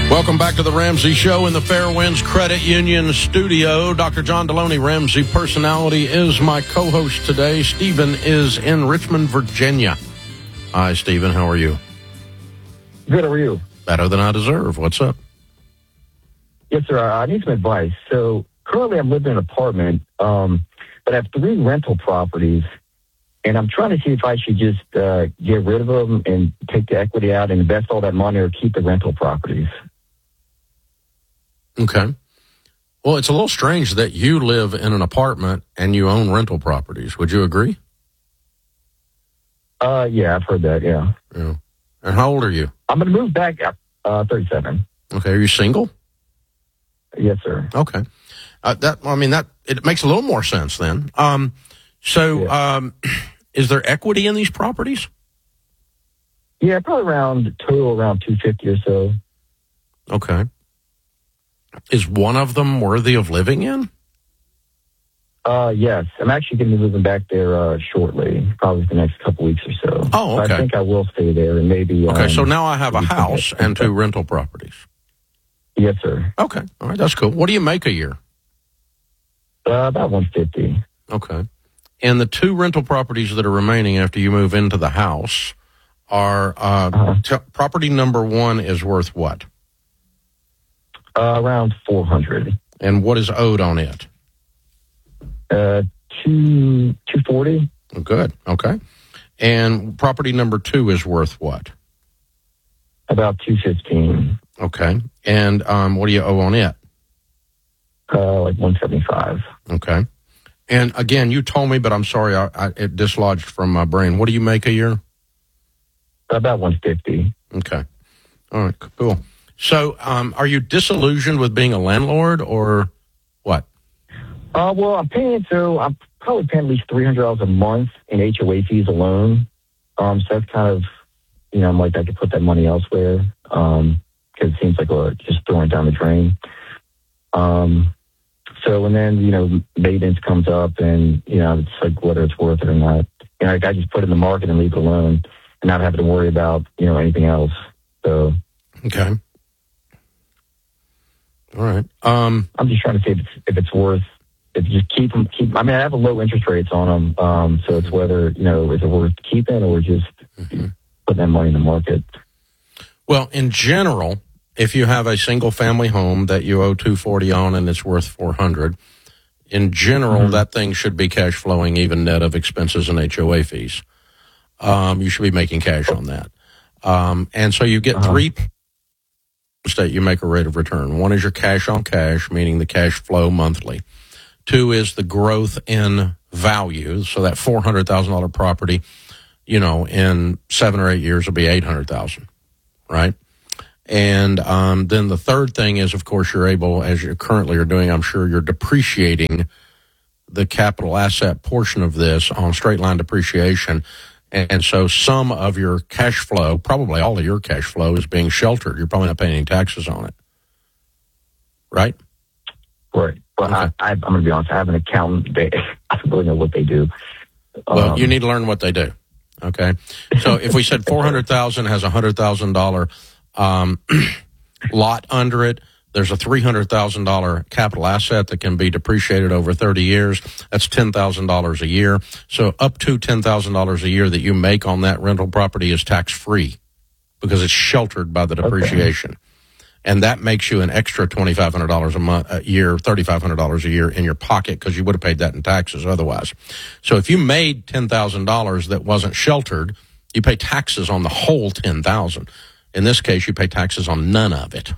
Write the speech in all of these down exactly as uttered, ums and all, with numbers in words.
Welcome back to the Ramsey Show in the Fairwinds Credit Union studio. Doctor John Deloney, Ramsey Personality, is my co-host today. Stephen is in Richmond, Virginia. Hi, Stephen. How are you? Good. How are you? Better than I deserve. What's up? Yes, sir. I need some advice. So currently I'm living in an apartment, um, but I have three rental properties, and I'm trying to see if I should just uh, get rid of them and take the equity out and invest all that money or keep the rental properties. Okay. Well, it's a little strange that you live in an apartment and you own rental properties. Would you agree? Uh, yeah, I've heard that, yeah. Yeah. And how old are you? I'm going to move back at uh, thirty-seven. Okay. Are you single? Yes, sir. Okay. Uh, that, I mean, that, it makes a little more sense then. Um, so, Yeah. um, is there equity in these properties? Yeah, probably around, total around two hundred fifty or so. Okay. Is one of them worthy of living in? Uh, yes. I'm actually going to be moving back there uh, shortly, probably the next couple weeks or so. Oh, okay. So I think I will stay there and maybe... Okay, um, so now I have a house and two rental properties. Yes, sir. Okay, all right, that's cool. What do you make a year? Uh, about one hundred fifty. Okay. And the two rental properties that are remaining after you move into the house are... Uh, Uh-huh. t- property number one is worth what? Uh, around four hundred. And what is owed on it? Uh, two two forty. Oh, good, okay. And property number two is worth what? About two fifteen. Okay. And um, what do you owe on it? Uh, like one seventy five. Okay. And again, you told me, but I'm sorry, I, I, it dislodged from my brain. What do you make a year? About one fifty. Okay. All right, cool. So um, are you disillusioned with being a landlord or what? Uh, well, I'm paying, so I'm probably paying at least three hundred dollars a month in H O A fees alone. Um, so that's kind of, you know, I'm like, I could put that money elsewhere. Um, because it seems like uh, just throwing it down the drain. Um, so, and then, you know, maintenance comes up and, you know, it's like whether it's worth it or not. You know, like I just put it in the market and leave it alone and not having to worry about, you know, anything else. So. Okay. All right. Um, I'm just trying to see if it's, if it's worth, if you just keep them, keep, I mean, I have a low interest rates on them. Um, so it's whether, you know, is it worth keeping or just mm-hmm. putting that money in the market. Well, in general, if you have a single family home that you owe two forty on and it's worth four hundred, in general, mm-hmm. that thing should be cash flowing even net of expenses and H O A fees. Um, you should be making cash on that. Um, and so you get uh-huh. three state you make a rate of return. One is your cash on cash, meaning the cash flow monthly. Two is the growth in value. So that four hundred thousand dollars property, you know, in seven or eight years will be eight hundred thousand dollars, right? And um, then the third thing is, of course, you're able, as you currently are doing, I'm sure you're depreciating the capital asset portion of this on straight line depreciation. And so some of your cash flow, probably all of your cash flow, is being sheltered. You're probably not paying any taxes on it. Right? Right. Well, okay. I, I, I'm going to be honest. I have an accountant. They, I don't really know what they do. Well, um, you need to learn what they do. Okay? So if we said four hundred thousand dollars has a one hundred thousand dollars um, lot under it, there's a three hundred thousand dollars capital asset that can be depreciated over thirty years. That's ten thousand dollars a year. So up to ten thousand dollars a year that you make on that rental property is tax-free because it's sheltered by the depreciation. Okay. And that makes you an extra twenty-five hundred dollars a month, a year, thirty-five hundred dollars a year in your pocket because you would have paid that in taxes otherwise. So if you made ten thousand dollars that wasn't sheltered, you pay taxes on the whole ten thousand dollars. In this case, you pay taxes on none of it.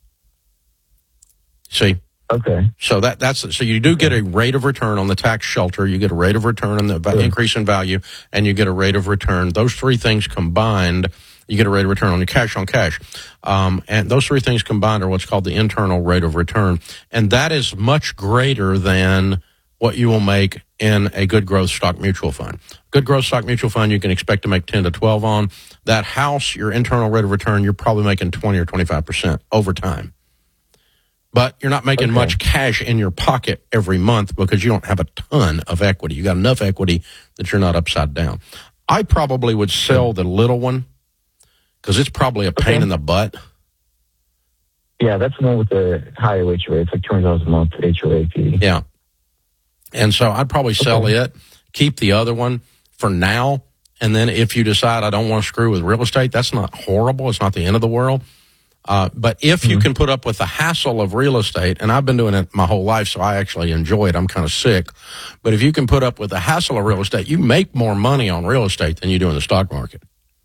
See? Okay. So that that's so you do get a rate of return on the tax shelter. You get a rate of return on the sure. increase in value, and you get a rate of return. Those three things combined, you get a rate of return on your cash on cash. Um, and those three things combined are what's called the internal rate of return. And that is much greater than what you will make in a good growth stock mutual fund. Good growth stock mutual fund, you can expect to make ten to twelve on. That house, your internal rate of return, you're probably making twenty or twenty-five percent over time. But you're not making okay. much cash in your pocket every month because you don't have a ton of equity. You got enough equity that you're not upside down. I probably would sell the little one because it's probably a pain okay. in the butt. Yeah, that's the one with the higher H O A. It's like two hundred dollars a month H O A fee. Yeah. And so I'd probably sell Okay. it, keep the other one for now. And then if you decide I don't want to screw with real estate, that's not horrible. It's not the end of the world. Uh, but if mm-hmm. you can put up with the hassle of real estate, and I've been doing it my whole life, so I actually enjoy it. I'm kind of sick. But if you can put up with the hassle of real estate, you make more money on real estate than you do in the stock market.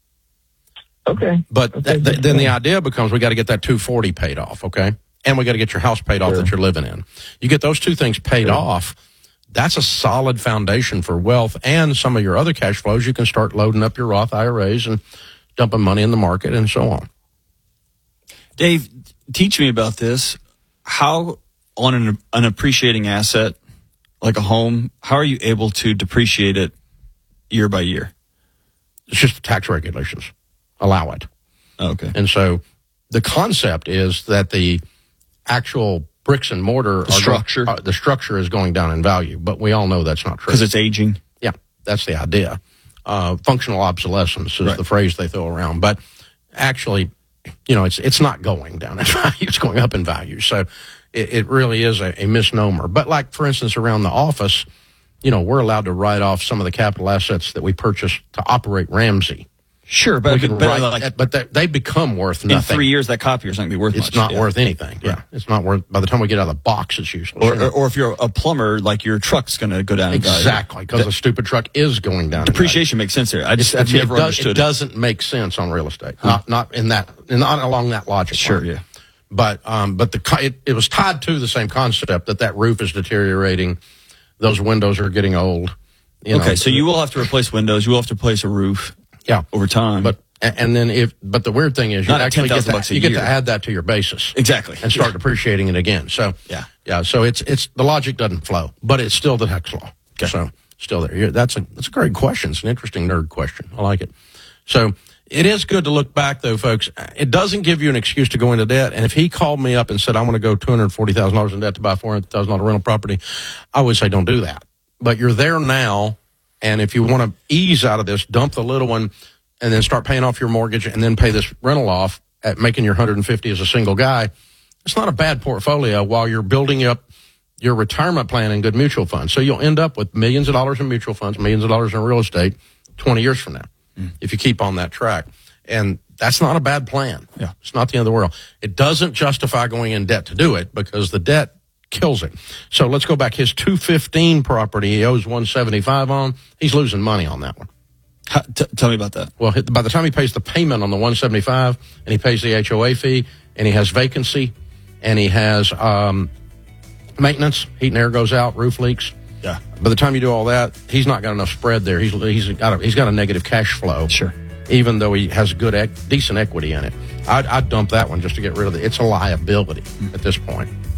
Okay. But okay. th- th- then the idea becomes we got to get that two forty paid off, okay? And we got to get your house paid off Sure. that you're living in. You get those two things paid Sure. off, that's a solid foundation for wealth and some of your other cash flows. You can start loading up your Roth I R As and dumping money in the market and so on. Dave, teach me about this. How, on an, an appreciating asset like a home, how are you able to depreciate it year by year? It's just the tax regulations allow it. Okay. And so the concept is that the actual bricks and mortar, The are structure. Go, uh, the structure is going down in value, but we all know that's not true. Because it's aging. Yeah, that's the idea. Uh, functional obsolescence is Right. the phrase they throw around, but actually, you know, it's it's not going down in value; it's going up in value. So it, it really is a, a misnomer. But like, for instance, around the office, you know, we're allowed to write off some of the capital assets that we purchased to operate Ramsey. Sure, but, We can but write like, that, but they, they become worth in nothing. three years, that copier's not going to be worth It's much. not Yeah. worth anything. Yeah, it's not worth. By the time we get out of the box, it's useless. Or, or, or if you're a plumber, like your truck's going to go down in value. Exactly, because the stupid truck is going down. in value. Depreciation makes sense here. I just It's- I've never it, does, understood it doesn't make sense on real estate. Not not in that not along that logic. Sure, line. yeah. But um, but the co- it, it was tied to the same concept that that roof is deteriorating, those windows are getting old. You Okay, know. so you will have to replace windows. You will have to replace a roof. Yeah. Over time. But and then if but the weird thing is you Not at actually get ten thousand to, bucks a you get year. to add that to your basis. Exactly. And start depreciating it again. So Yeah. yeah. So it's it's the logic doesn't flow, but it's still the tax law. Okay. So still there. You're, that's a that's a great question. It's an interesting nerd question. I like it. So it is good to look back, though, folks. It doesn't give you an excuse to go into debt. And if he called me up and said, I want to go two hundred forty thousand dollars in debt to buy four hundred thousand dollars rental property, I would say don't do that. But you're there now, and if you want to ease out of this, dump the little one and then start paying off your mortgage and then pay this rental off at making your one hundred fifty as a single guy. It's not a bad portfolio while you're building up your retirement plan in good mutual funds. So you'll end up with millions of dollars in mutual funds, millions of dollars in real estate twenty years from now, mm. if you keep on that track. And that's not a bad plan. Yeah. It's not the end of the world. It doesn't justify going in debt to do it because the debt kills it. So let's go back. His two fifteen property he owes one seventy-five on. He's losing money on that one. How, t- tell me about that. Well, by the time he pays the payment on the one seventy-five and he pays the H O A fee and he has vacancy and he has um, maintenance, heat and air goes out, roof leaks. Yeah. By the time you do all that, he's not got enough spread there. He's he's got a, he's got a negative cash flow. Sure. Even though he has good, ec- decent equity in it, I'd, I'd dump that one just to get rid of it. It's a liability mm. at this point.